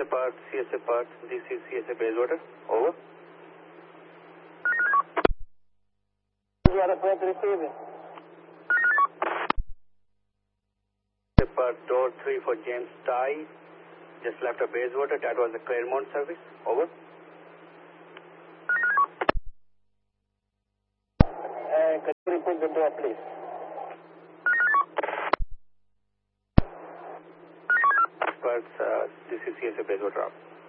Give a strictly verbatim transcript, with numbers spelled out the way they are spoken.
Park, C S A Park, this is C S A Basewater. Over. Basewater, point receiving. C S A Park, door three for James Ty. Just left a Basewater. That was the Claremont service. Over. Uh, can you repeat the door, please? Park, uh, this is C S A Basewater.